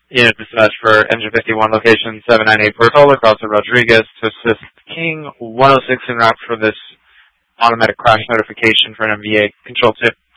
Unit dispatch for Engine 51 location 798 Portola, Crossing Rodriguez to assist King 106 en route for this automatic crash notification for an MVA control tip.